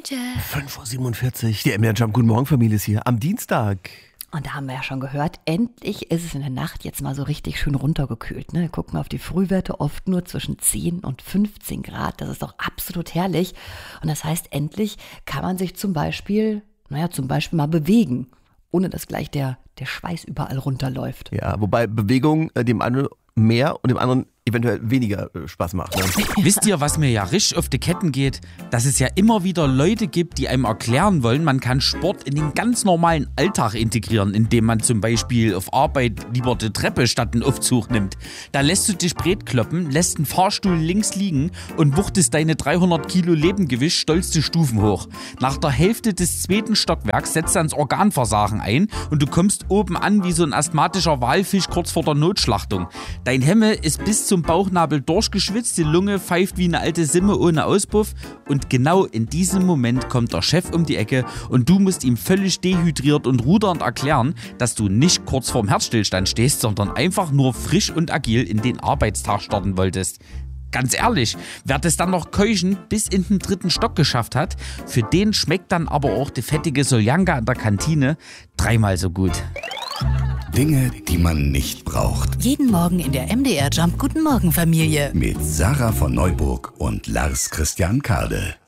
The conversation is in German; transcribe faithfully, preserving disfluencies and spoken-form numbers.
fünf Uhr siebenundvierzig, der M D R Jump. Guten Morgen, Familie, ist hier am Dienstag. Und da haben wir ja schon gehört, endlich ist es in der Nacht jetzt mal so richtig schön runtergekühlt. Ne? Gucken wir auf die Frühwerte, oft nur zwischen zehn und fünfzehn Grad. Das ist doch absolut herrlich. Und das heißt, endlich kann man sich zum Beispiel, naja, zum Beispiel mal bewegen, ohne dass gleich der, der Schweiß überall runterläuft. Ja, wobei Bewegung äh, dem einen mehr und dem anderen eventuell weniger äh, Spaß macht. Ne? Wisst ihr, was mir ja richtig auf die Ketten geht? Dass es ja immer wieder Leute gibt, die einem erklären wollen, man kann Sport in den ganz normalen Alltag integrieren, indem man zum Beispiel auf Arbeit lieber die Treppe statt einen Aufzug nimmt. Da lässt du dich breit kloppen, lässt den Fahrstuhl links liegen und wuchtest deine dreihundert Kilo Lebengewicht stolz die Stufen hoch. Nach der Hälfte des zweiten Stockwerks setzt dann das Organversagen ein und du kommst oben an wie so ein asthmatischer Walfisch kurz vor der Notschlachtung. Dein Hemme ist bis zum Bauchnabel durchgeschwitzt, die Lunge pfeift wie eine alte Simme ohne Auspuff und genau in diesem Moment kommt der Chef um die Ecke und du musst ihm völlig dehydriert und rudernd erklären, dass du nicht kurz vorm Herzstillstand stehst, sondern einfach nur frisch und agil in den Arbeitstag starten wolltest. Ganz ehrlich, wer das dann noch keuchend bis in den dritten Stock geschafft hat, für den schmeckt dann aber auch die fettige Soljanka in der Kantine dreimal so gut. Dinge, die man nicht braucht. Jeden Morgen in der M D R Jump Guten Morgen Familie. Mit Sarah von Neuburg und Lars Christian Kade.